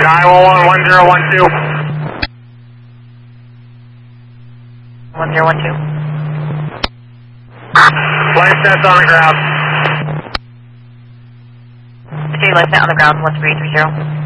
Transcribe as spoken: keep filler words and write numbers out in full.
nine one one, one zero one two. one zero one two. Life test on the ground. J life net on the ground, one three three zero.